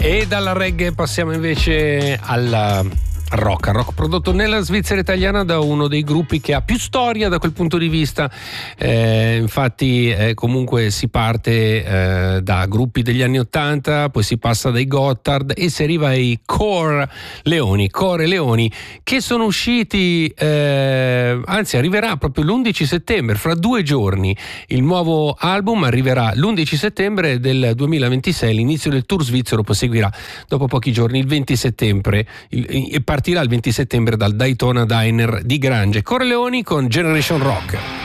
E dalla reggae passiamo invece al rock prodotto nella Svizzera italiana da uno dei gruppi che ha più storia da quel punto di vista. Infatti comunque si parte da gruppi degli anni 80, poi si passa dai Gotthard e si arriva ai Core Leoni, che sono usciti, anzi arriverà proprio l'11 settembre, fra 2 giorni. Il nuovo album arriverà l'11 settembre del 2026, l'inizio del tour svizzero proseguirà dopo pochi giorni, il 20 settembre, e partirà il 20 settembre dal Daytona Diner di Grange. Core Leoni con Generation Rock.